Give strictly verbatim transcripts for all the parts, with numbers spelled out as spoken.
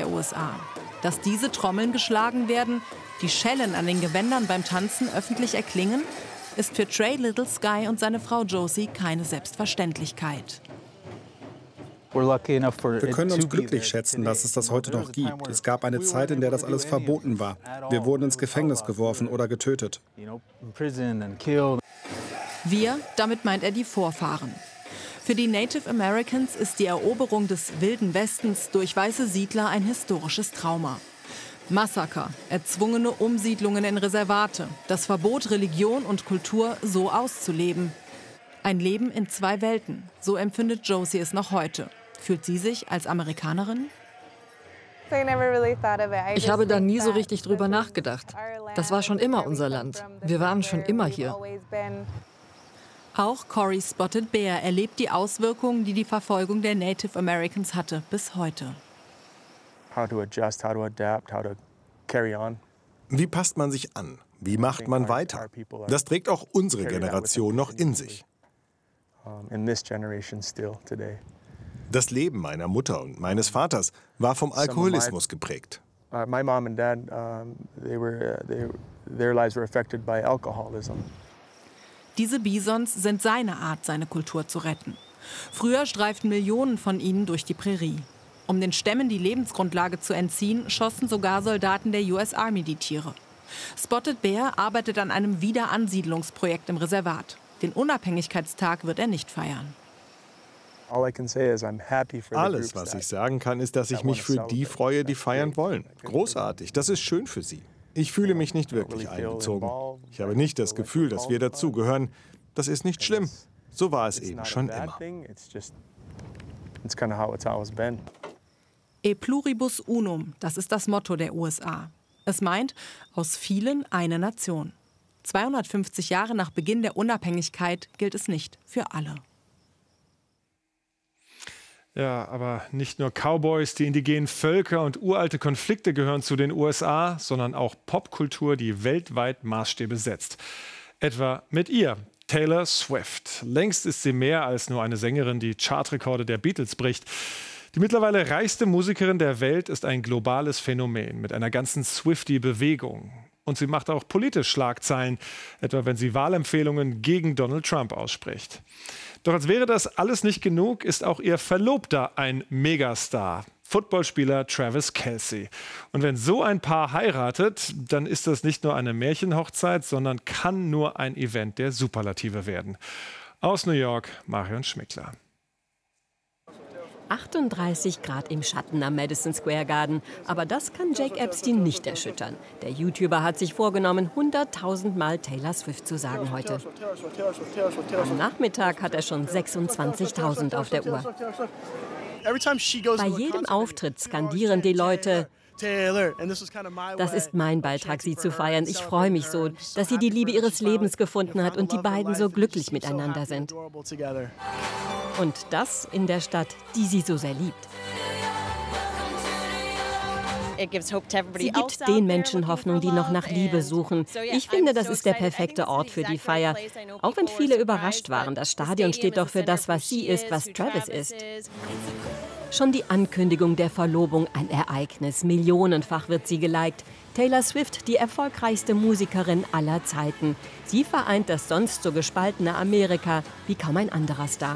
der U S A. Dass diese Trommeln geschlagen werden, die Schellen an den Gewändern beim Tanzen öffentlich erklingen, ist für Trey Little Sky und seine Frau Josie keine Selbstverständlichkeit. Wir können uns glücklich schätzen, dass es das heute noch gibt. Es gab eine Zeit, in der das alles verboten war. Wir wurden ins Gefängnis geworfen oder getötet. Wir, damit meint er die Vorfahren. Für die Native Americans ist die Eroberung des Wilden Westens durch weiße Siedler ein historisches Trauma. Massaker, erzwungene Umsiedlungen in Reservate, das Verbot, Religion und Kultur so auszuleben. Ein Leben in zwei Welten, so empfindet Josie es noch heute. Fühlt sie sich als Amerikanerin? Ich habe da nie so richtig drüber nachgedacht. Das war schon immer unser Land. Wir waren schon immer hier. Auch Cory Spotted Bear erlebt die Auswirkungen, die die Verfolgung der Native Americans hatte, bis heute. Wie passt man sich an? Wie macht man weiter? Das trägt auch unsere Generation noch in sich. Das Leben meiner Mutter und meines Vaters war vom Alkoholismus geprägt. Diese Bisons sind seine Art, seine Kultur zu retten. Früher streiften Millionen von ihnen durch die Prärie. Um den Stämmen die Lebensgrundlage zu entziehen, schossen sogar Soldaten der U S Army die Tiere. Spotted Bear arbeitet an einem Wiederansiedlungsprojekt im Reservat. Den Unabhängigkeitstag wird er nicht feiern. Alles, was ich sagen kann, ist, dass ich mich für die freue, die feiern wollen. Großartig, das ist schön für sie. Ich fühle mich nicht wirklich einbezogen. Ich habe nicht das Gefühl, dass wir dazugehören. Das ist nicht schlimm. So war es eben schon immer. E pluribus unum, das ist das Motto der U S A. Es meint, aus vielen eine Nation. zweihundertfünfzig Jahre nach Beginn der Unabhängigkeit gilt es nicht für alle. Ja, aber nicht nur Cowboys, die indigenen Völker und uralte Konflikte gehören zu den U S A, sondern auch Popkultur, die weltweit Maßstäbe setzt. Etwa mit ihr, Taylor Swift. Längst ist sie mehr als nur eine Sängerin, die Chartrekorde der Beatles bricht. Die mittlerweile reichste Musikerin der Welt ist ein globales Phänomen mit einer ganzen Swiftie-Bewegung. Und sie macht auch politisch Schlagzeilen, etwa wenn sie Wahlempfehlungen gegen Donald Trump ausspricht. Doch als wäre das alles nicht genug, ist auch ihr Verlobter ein Megastar, Footballspieler Travis Kelce. Und wenn so ein Paar heiratet, dann ist das nicht nur eine Märchenhochzeit, sondern kann nur ein Event der Superlative werden. Aus New York, Marion Schmickler. achtunddreißig Grad im Schatten am Madison Square Garden. Aber das kann Jake Epstein nicht erschüttern. Der YouTuber hat sich vorgenommen, hunderttausend Mal Taylor Swift zu sagen heute. Am Nachmittag hat er schon sechsundzwanzigtausend auf der Uhr. Bei jedem Auftritt skandieren die Leute: Das ist mein Beitrag, sie zu feiern. Ich freue mich so, dass sie die Liebe ihres Lebens gefunden hat und die beiden so glücklich miteinander sind. Und das in der Stadt, die sie so sehr liebt. Sie gibt den Menschen Hoffnung, die noch nach Liebe suchen. Ich finde, das ist der perfekte Ort für die Feier. Auch wenn viele überrascht waren, das Stadion steht doch für das, was sie ist, was Travis ist. Schon die Ankündigung der Verlobung ein Ereignis. Millionenfach wird sie geliked. Taylor Swift, die erfolgreichste Musikerin aller Zeiten. Sie vereint das sonst so gespaltene Amerika wie kaum ein anderer Star.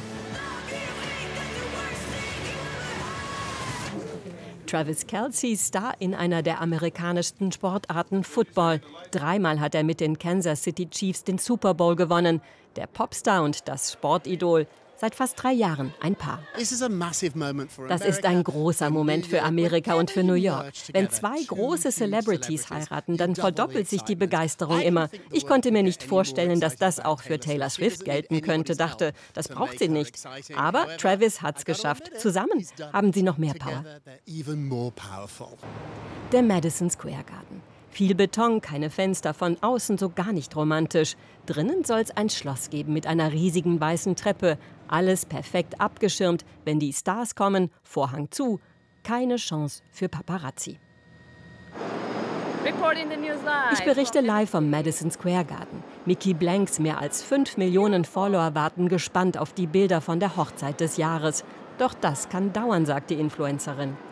Travis Kelce, Star in einer der amerikanischsten Sportarten Football. Dreimal hat er mit den Kansas City Chiefs den Super Bowl gewonnen. Der Popstar und das Sportidol. Seit fast drei Jahren ein Paar. Das ist ein großer Moment für Amerika und für New York. Wenn zwei große Celebrities heiraten, dann verdoppelt sich die Begeisterung immer. Ich konnte mir nicht vorstellen, dass das auch für Taylor Swift gelten könnte. Dachte, das braucht sie nicht. Aber Travis hat's geschafft. Zusammen haben sie noch mehr Power. Der Madison Square Garden. Viel Beton, keine Fenster, von außen so gar nicht romantisch. Drinnen soll es ein Schloss geben mit einer riesigen weißen Treppe. Alles perfekt abgeschirmt. Wenn die Stars kommen, Vorhang zu. Keine Chance für Paparazzi. Ich berichte live vom Madison Square Garden. Mickey Blanks mehr als fünf Millionen Follower warten gespannt auf die Bilder von der Hochzeit des Jahres. Doch das kann dauern, sagt die Influencerin.